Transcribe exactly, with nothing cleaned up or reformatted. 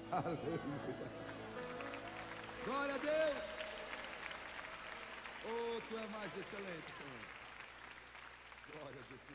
Aleluia. Glória a Deus. Oh, tu é mais excelente, Senhor. Glória a Deus.